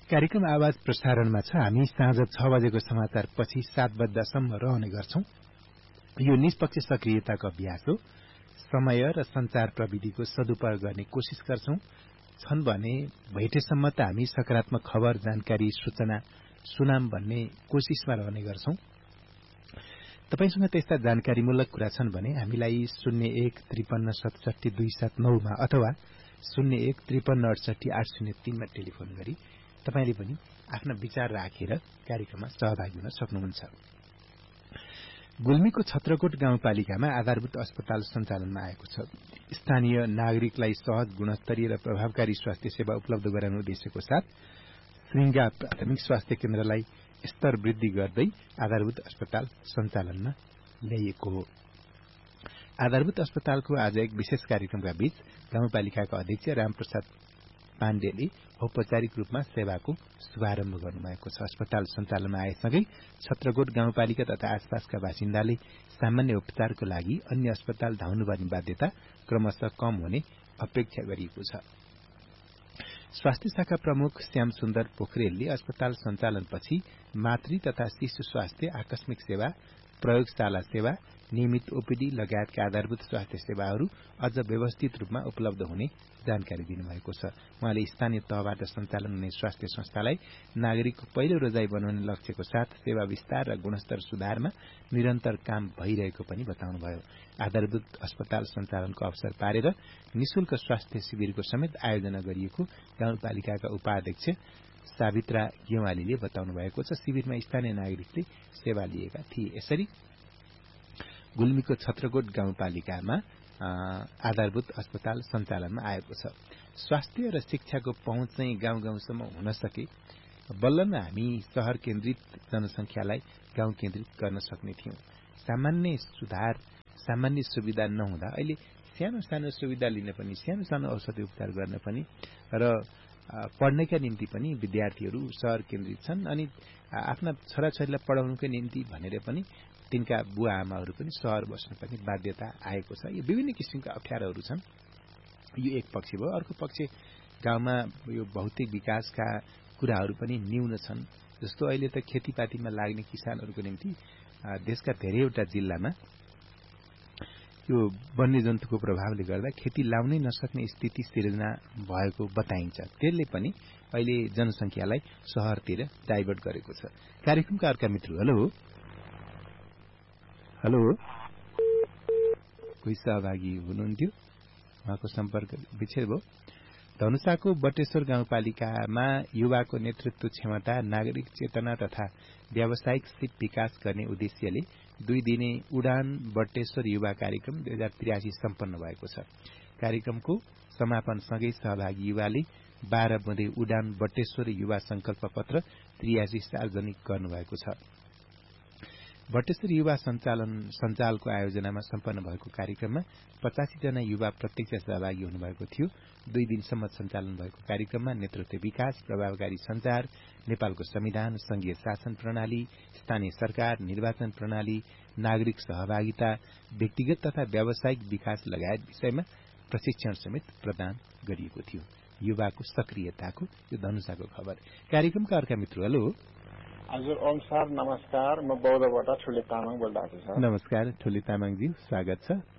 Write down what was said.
कार्यक्रम आवाज प्रसारणमा छ। हामी साँझ 6 बजेको समाचार पछि 7 बज्दासम्म रहने गर्छौं। यो निष्पक्ष सक्रियताको अभ्यास हो। समय र संचार प्रविधिको सदुपयोग गर्ने कोशिश गर्छौं। छन् भने भेटेसम्म त हामी सकारात्मक खबर, जानकारी, सूचना सुनाम भन्ने कोशिशमा रहने गर्छौं। तपाईसँग त्यस्ता जानकारीमूलक कुरा छन् भने हामीलाई 0153677279 मा अथवा 0153680803 मा टेलिफोन गरी तपाईले पनि आफ्ना विचार राखेर कार्यक्रममा सहभागी हुन सक्नुहुन्छ। गुल्मीको छत्रकोट गाउँपालिकामा आधारभूत अस्पताल सञ्चालनमा आएको छ। स्थानीय नागरिकलाई सहज, गुणस्तरीय र प्रभावकारी स्वास्थ्य सेवा उपलब्ध गराउने उद्देश्यको साथ श्रृंगा प्राथमिक स्वास्थ्य केन्द्रलाई स्तर वृद्धि गर्दै आधारभूत अस्पताल सञ्चालनमा ल्याइएको हो। आधारभूत अस्पतालको आज एक विशेष कार्यक्रमका बीच गाउँपालिकाका अध्यक्ष रामप्रसाद पाण्डेले औपचारिक रूपमा सेवाको शुभारम्भ गर्नुभएको छ। अस्पताल सञ्चालनमा आएसँगै छत्रकोट गाउँपालिका तथा आसपासका बासिन्दाले सामान्य उपचारको लागि अन्य अस्पताल धाउनुपर्ने बाध्यता क्रमशः कम हुने अपेक्षा गरिएको छ। स्वास्थ्य शाखा प्रमुख श्याम सुन्दर पोखरेलले अस्पताल सञ्चालनपछि मातृ तथा शिशु स्वास्थ्य, आकस्मिक सेवा, प्रयोगशाला सेवा, नियमित ओपीडी लगायतका आधारभूत स्वास्थ्य सेवाहरू अझ व्यवस्थित रूपमा उपलब्ध हुने जानकारी दिनुभएको छ। उहाँले स्थानीय तहबाट सञ्चालन हुने स्वास्थ्य संस्थालाई नागरिकको पहिलो रोजाई बनाउने लक्ष्यको साथ सेवा विस्तार र गुणस्तर सुधारमा निरन्तर काम भइरहेको पनि बताउनुभयो। आधारभूत अस्पताल सञ्चालनको अवसर पारेर निशुल्क स्वास्थ्य शिविरको समेत आयोजना गरिएको गाउँपालिकाका उपाध्यक्ष सावित्रा गेवालीले बताउनु भएको छ। शिविरमा स्थानीय नागरिकले सेवा लिएका थिए। यसरी गुल्मीको छत्रकोट गाउँपालिकामा आधारभूत अस्पताल सञ्चालनमा आएको छ। स्वास्थ्य र शिक्षाको पहुँच चाहिँ गाउँ गाउँसम्म हुन सके बल्ल न हामी शहर केन्द्रित जनसंख्यालाई गाउँ केन्द्रित गर्न सक्ने थियौं। सामान्य सुधार, सामान्य सुविधा नहुँदा अहिले सानो सानो सुविधा लिन पनि, सानो सानो औषधि उपचार गर्न पनि र पढ्नका निम्ति पनि विद्यार्थीहरू शहर केन्द्रित छन्। अनि आफ्ना छोराछोरीलाई पढाउनुकै निम्ति भनेर पनि तिनका बुवा आमाहरू पनि शहर बस्नुपर्ने बाध्यता आएको छ। यो विभिन्न किसिमका अप्ठ्यारोहरू छन्। यो एक पक्ष भयो। अर्को पक्ष गाउँमा यो भौतिक विकासका कुराहरू पनि न्यून छन्। जस्तो अहिले त खेतीपातीमा लाग्ने किसानहरूको निम्ति देशका धेरैवटा जिल्लामा यो वन्यजन्तुको प्रभावले गर्दा खेती लाउनै नसक्ने स्थिति सिर्जना भएको बताइन्छ। त्यसले पनि अहिले जनसंख्यालाई शहरतिर डाइभर्ट गरेको छ। कार्यक्रमका अर्का मित्र, हेलो हेलो, कोही सहभागी हुनुहुन्थ्यो, उहाँको सम्पर्क विच्छेद भयो। धनुषाको बटेश्वर गाउँपालिकामा युवाको नेतृत्व क्षमता, नागरिक चेतना तथा व्यावसायिक सिप विकास गर्ने उद्देश्यले 2 दिने उडान बटेश्वर युवा कार्यक्रम 2083 सम्पन्न भएको छ। कार्यक्रमको समापनसँगै सहभागी युवाले 12 बुँदे उडान बटेश्वर युवा संकल्प पत्र 83 सार्वजनिक गर्नुभएको छ। बटेश्वर युवा सञ्जालको आयोजनामा सम्पन्न भएको कार्यक्रममा 85 जना युवा प्रत्यक्ष सहभागी हुनुभएको थियो। 2 दिनसम्म सञ्चालन भएको कार्यक्रममा नेतृत्व विकास, प्रभावकारी सञ्चार, नेपालको संविधान, संघीय शासन प्रणाली, स्थानीय सरकार, निर्वाचन प्रणाली, नागरिक सहभागिता, व्यक्तिगत तथा व्यावसायिक विकास लगायत विषयमा प्रशिक्षण समेत प्रदान गरिएको थियो। युवाको सक्रियताको यो धनुषाको खबर। कार्यक्रमका अर्का मित्र, हेलो हजुर, ओम सर नमस्कार। म बौद्धबाट ठुले तामाङ बोल्दै छु। नमस्कार ठुले तामाङजी, स्वागत छ।